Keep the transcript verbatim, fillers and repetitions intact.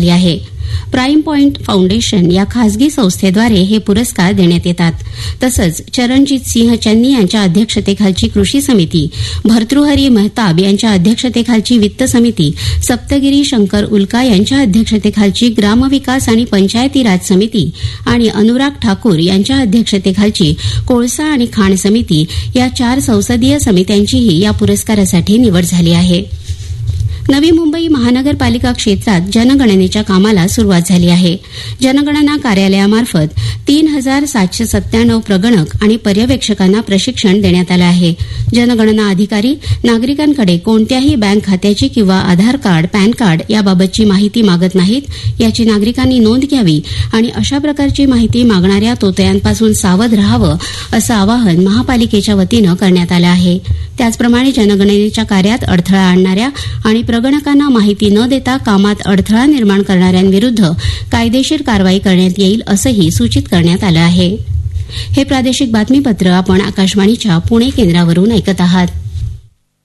झाली आहे. Prime point foundation या खासगी संस्थेद्वारे हे पुरस्कार देण्यात येतात. तसंच चरणजित सिंह चन्नी यांच्या अध्यक्षतेखालची कृषी समिती, भर्तृहरी मेहताब यांच्या अध्यक्षतेखालची वित्त समिती, सप्तगिरी शंकर उल्का यांच्या अध्यक्षतेखालची ग्रामविकास आणि पंचायती राज समिती आणि अनुराग ठाकूर यांच्या अध्यक्षतेखालची कोळसा आणि खाण समिती या चार संसदीय समित्यांचीही या पुरस्कारासाठी निवड झाली आहे. नवी मुंबई महानगरपालिका क्षेत्रात जनगणनेच्या कामाला सुरुवात झाली आहे. जनगणना कार्यालयामार्फत तीन हजार सातशे सत्त्याण्णव प्रगणक आणि पर्यवेक्षकांना प्रशिक्षण देण्यात आलं आहे. जनगणना अधिकारी नागरिकांकडे कोणत्याही बँक खात्याची किंवा आधार कार्ड, पॅन कार्ड याबाबतची माहिती मागत नाहीत, याची नागरिकांनी नोंद घ्यावी आणि अशा प्रकारची माहिती मागणाऱ्या तोतयांपासून सावध राहावं असं आवाहन महापालिकेच्या वतीनं करण्यात आलं आहे. त्याचप्रमाणे जनगणनेच्या कार्यात अडथळा आणणाऱ्या आणि प्रगणकांना माहिती न देता कामात अडथळा निर्माण करणाऱ्यांविरुद्ध कायदेशीर कारवाई करण्यात येईल असंही सूचित करण्यात आलं आहे. हे प्रादेशिक बातमीपत्र आपण आकाशवाणीच्या पुणे केंद्रावरून ऐकत आहात.